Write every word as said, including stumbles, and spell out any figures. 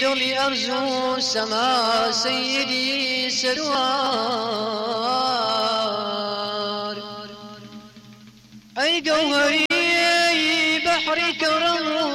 دڵی ئەرزوو سەما سەیدی سەروار ئەی گەوهەری بەحری کەڕەم